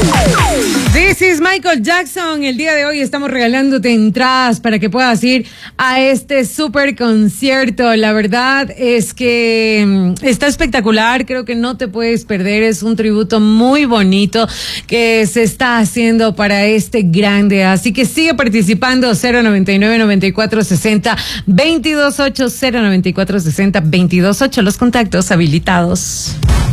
This is Michael Jackson. El día de hoy estamos regalándote entradas para que puedas ir a este super concierto. La verdad es que está espectacular. Creo que no te puedes perder. Es un tributo muy bonito que se está haciendo para este grande. Así que sigue participando. 099-9460-228. 094-60-228. Los contactos habilitados.